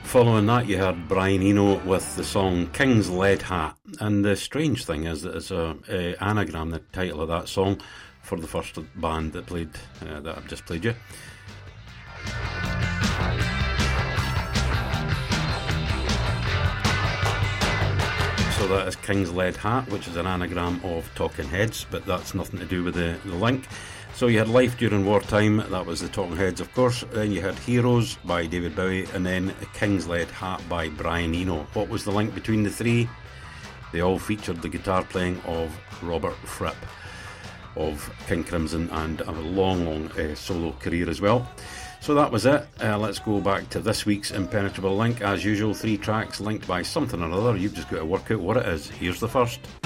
Following that, you heard Brian Eno with the song King's Lead Hat. And the strange thing is that it's a anagram, the title of that song, for the first band that played that I've just played you. So that is King's Lead Hat, which is an anagram of Talking Heads, but that's nothing to do with the link. So you had Life During Wartime, that was the Talking Heads, of course. Then you had Heroes by David Bowie, and then King's Lead Hat by Brian Eno. What was the link between the three? They all featured the guitar playing of Robert Fripp of King Crimson, and a long solo career as well. So that was it. Let's go back to this week's Impenetrable Link. As usual, 3 tracks linked by something or other. You've just got to work out what it is. Here's the first.